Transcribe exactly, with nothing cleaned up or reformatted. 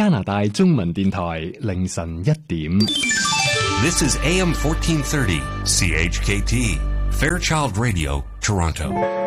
加拿大中文電台凌晨一點。 This is A M fourteen thirty C H K T Fairchild Radio, Toronto.